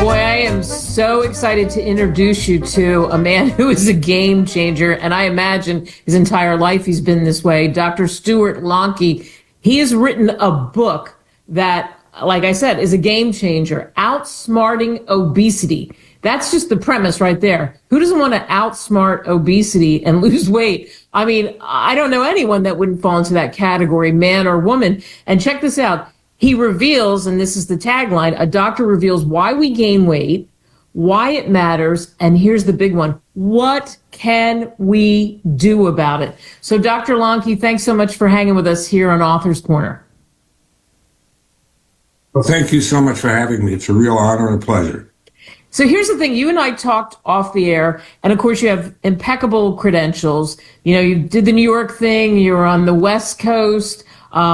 Boy, I am so excited to introduce you to a man who is a game changer, and I imagine his entire life he's been this way. Dr. Stuart Lonke. He has written a book that, like I said, is a game changer, Outsmarting Obesity. That's just the premise right there. Who doesn't want to outsmart obesity and lose weight? I mean, I don't know anyone that wouldn't fall into that category, man or woman. And check this out. He reveals, and this is the tagline, a doctor reveals why we gain weight, why it matters, and here's the big one. What can we do about it? So, Dr. Lonke, thanks so much for hanging with us here on Author's Corner. Well, thank you so much for having me. It's a real honor and a pleasure. So here's the thing. You and I talked off the air, and of course you have impeccable credentials. You know, you did the New York thing. You were on the West Coast,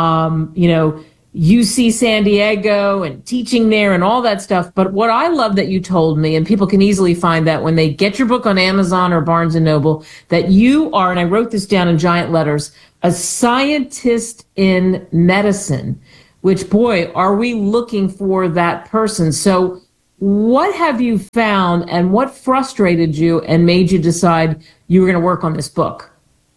UC San Diego and teaching there and all that stuff. But what I love that you told me, and people can easily find that when they get your book on Amazon or Barnes & Noble, that you are, and I wrote this down in giant letters, a scientist in medicine, which, boy, are we looking for that person. So what have you found and what frustrated you and made you decide you were going to work on this book?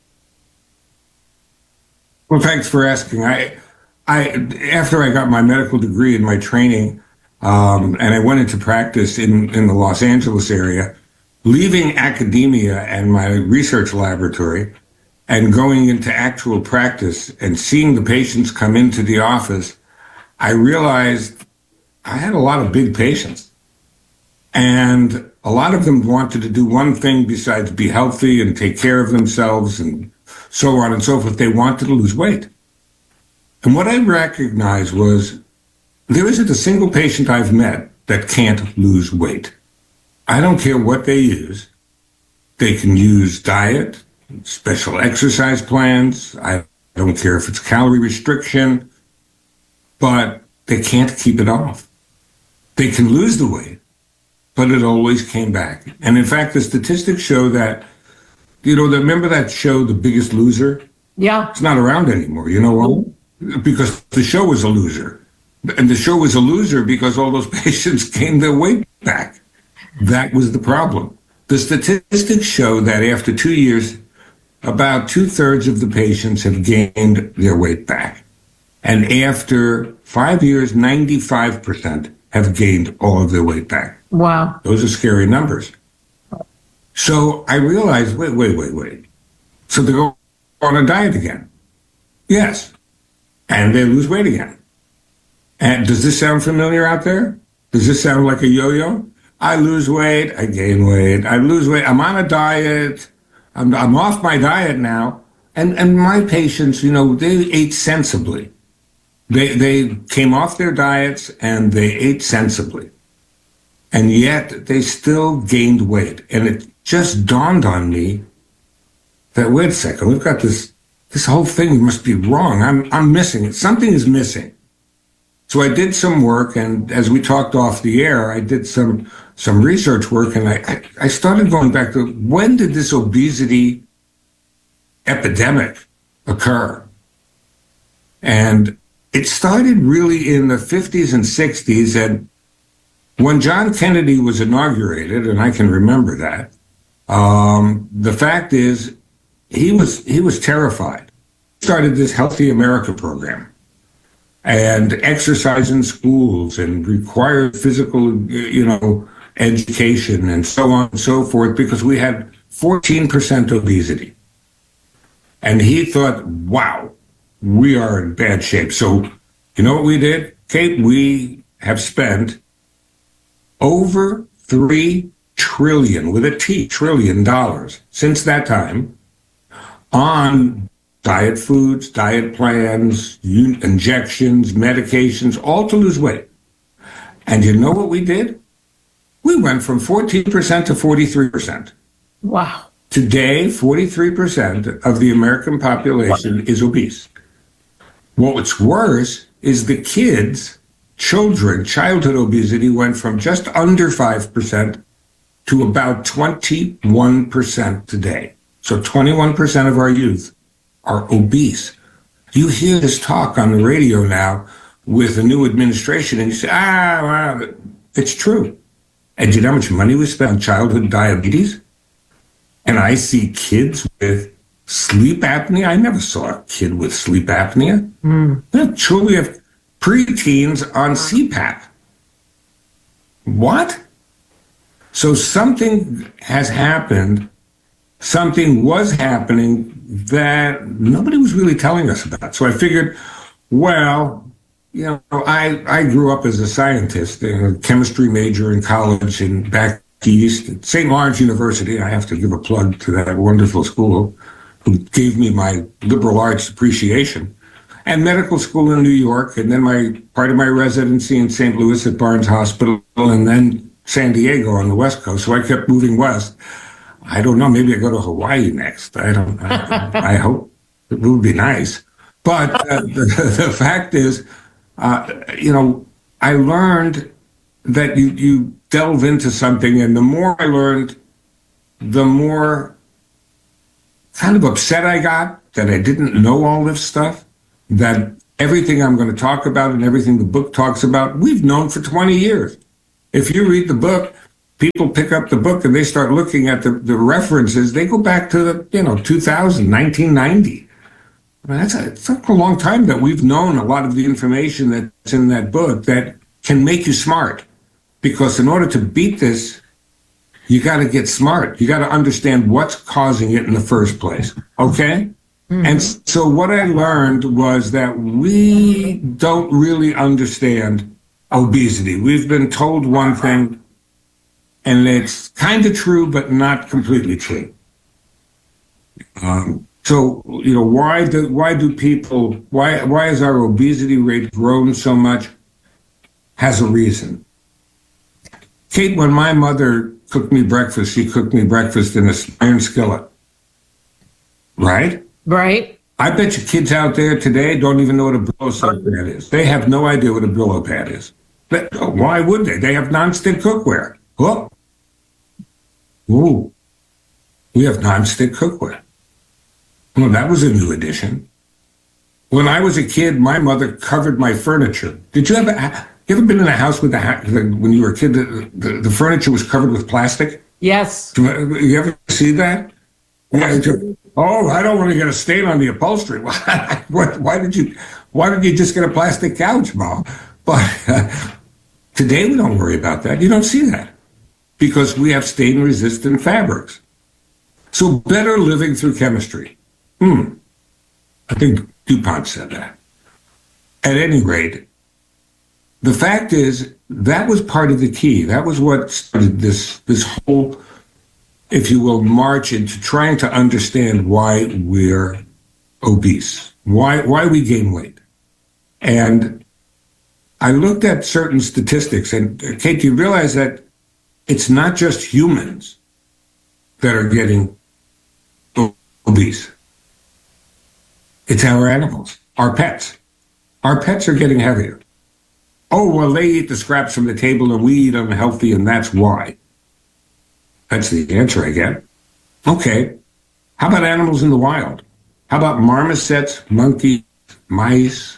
Well, thanks for asking. I after I got my medical degree and my training, and I went into practice in the Los Angeles area, leaving academia and my research laboratory and going into actual practice and seeing the patients come into the office, I realized I had a lot of big patients. And a lot of them wanted to do one thing besides be healthy and take care of themselves and so on and so forth. They wanted to lose weight. And what I recognized was there isn't a single patient I've met that can't lose weight. I don't care what they use. They can use diet, special exercise plans. I don't care if it's calorie restriction, but they can't keep it off. They can lose the weight, but it always came back. And in fact, the statistics show that, remember that show, The Biggest Loser? Yeah. It's not around anymore. You know why? Because the show was a loser. And the show was a loser because all those patients gained their weight back. That was the problem. The statistics show that after 2 years, about 2/3 of the patients have gained their weight back. And after 5 years, 95% have gained all of their weight back. Wow. Those are scary numbers. So I realized, wait. So they go on a diet again. Yes. And they lose weight again. And does this sound familiar out there? Does this sound like a yo-yo? I lose weight, I gain weight, I lose weight, I'm on a diet, I'm off my diet now. And my patients, they ate sensibly. They came off their diets and they ate sensibly. And yet they still gained weight. And it just dawned on me that, wait a second, we've got this whole thing must be wrong. I'm missing it. Something is missing. So I did some work, and as we talked off the air, I did some research work, and I started going back to when did this obesity epidemic occur? And it started really in the 50s and 60s, and when John Kennedy was inaugurated, and I can remember that, the fact is he was terrified. He started this Healthy America program and exercise in schools and required physical, education and so on and so forth, because we had 14% obesity. And he thought, wow, we are in bad shape. So you know what we did, Kate? We have spent over $3 trillion, with a T, trillion dollars since that time on diet foods, diet plans, injections, medications, all to lose weight. And you know what we did? We went from 14% to 43%. Wow. Today, 43% of the American population is obese. What's worse is the childhood obesity went from just under 5% to about 21% today. So 21% of our youth are obese. You hear this talk on the radio now with a new administration, and you say, well, it's true. And do you know how much money we spend on childhood diabetes? And I see kids with sleep apnea. I never saw a kid with sleep apnea. Truly have preteens on CPAP. What? So something has happened, something was happening that nobody was really telling us about. So I figured, well, I grew up as a scientist, a chemistry major in college and back east at St. Lawrence University. I have to give a plug to that wonderful school who gave me my liberal arts appreciation, and medical school in New York, and then part of my residency in St. Louis at Barnes Hospital, and then San Diego on the West Coast. So I kept moving west. I don't know. Maybe I go to Hawaii next. I don't. I hope it would be nice. But the fact is, I learned that you delve into something, and the more I learned, the more kind of upset I got that I didn't know all this stuff, that everything I'm going to talk about and everything the book talks about, we've known for 20 years. If you read the book, people pick up the book and they start looking at the references, they go back to the 2000, 1990. I mean, it's a long time that we've known a lot of the information that's in that book that can make you smart. Because in order to beat this, you got to get smart. You got to understand what's causing it in the first place. Okay? Mm-hmm. And so what I learned was that we don't really understand obesity. We've been told one thing, and it's kind of true, but not completely true. So, why has our obesity rate grown so much? Has a reason. Kate, when my mother cooked me breakfast, she cooked me breakfast in an iron skillet. Right? Right. I bet you kids out there today don't even know what a Brillo pad is. They have no idea what a Brillo pad is. Why would they? They have nonstick cookware. Oh. Ooh. We have nonstick cookware. Well, that was a new addition. When I was a kid, my mother covered my furniture. Did you ever been in a house with when you were a kid, the furniture was covered with plastic? Yes. You ever see that? Yeah. Oh, I don't want to get a stain on the upholstery. Why did you just get a plastic couch, Mom? But today we don't worry about that. You don't see that because we have stain-resistant fabrics. So better living through chemistry. I think DuPont said that. At any rate, the fact is that was part of the key. That was what started this whole, if you will, march into trying to understand why we're obese, why we gain weight. And I looked at certain statistics, and Kate, do you realize that it's not just humans that are getting obese? It's our animals, our pets. Our pets are getting heavier. Oh, well, they eat the scraps from the table and we eat unhealthy, and that's why. That's the answer I get. Okay. How about animals in the wild? How about marmosets, monkeys, mice,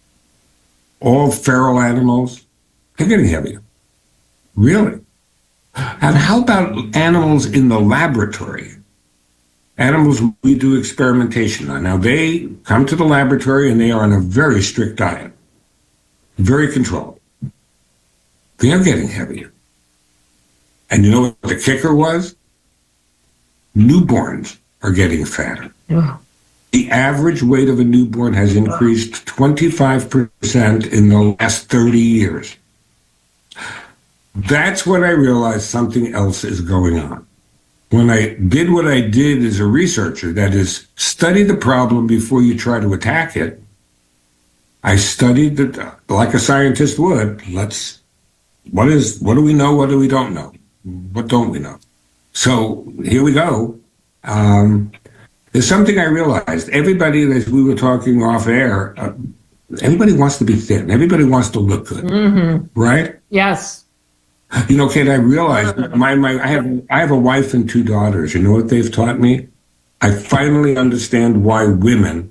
all feral animals? They're getting heavier. Really? And how about animals in the laboratory? Animals we do experimentation on. Now, they come to the laboratory and they are on a very strict diet, very controlled. They're getting heavier. And you know what the kicker was? Newborns are getting fatter. Oh. The average weight of a newborn has increased 25% in the last 30 years. That's when I realized something else is going on. When I did what I did as a researcher, that is, study the problem before you try to attack it, I studied it like a scientist would. What do we know? What do we don't know? What don't we know? So here we go. There's something I realized. Everybody, as we were talking off air, everybody wants to be thin. Everybody wants to look good, right? Yes. Kate, I realized I have a wife and 2 daughters. You know what they've taught me? I finally understand why women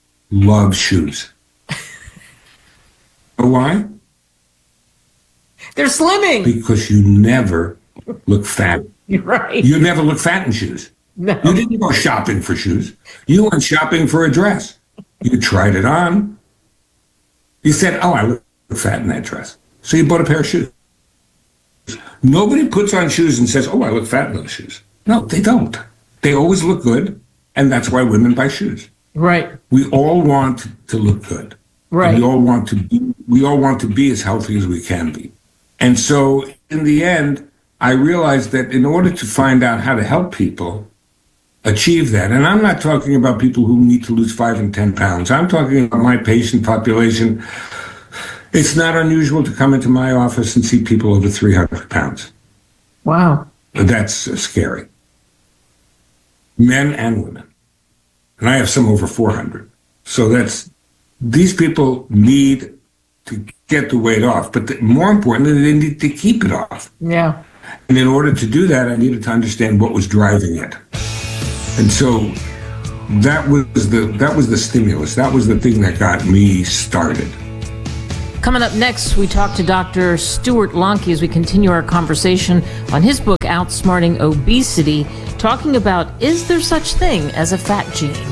love shoes. Why? They're slimming. Because you never look fat. You're right. You never look fat in shoes. No. You didn't go shopping for shoes. You went shopping for a dress. You tried it on. You said, oh, I look fat in that dress. So you bought a pair of shoes. Nobody puts on shoes and says, oh, I look fat in those shoes. No, they don't. They always look good, and that's why women buy shoes. Right. We all want to look good. Right. And we all want to be as healthy as we can be. And so in the end, I realized that in order to find out how to help people achieve that, and I'm not talking about people who need to lose 5 and 10 pounds. I'm talking about my patient population. It's not unusual to come into my office and see people over 300 pounds. Wow. That's scary. Men and women. And I have some over 400. So these people need to get the weight off. But more importantly, they need to keep it off. Yeah. And in order to do that, I needed to understand what was driving it. And so that was the stimulus. That was the thing that got me started. Coming up next, we talk to Dr. Stuart Lonke as we continue our conversation on his book, Outsmarting Obesity, talking about, is there such thing as a fat gene?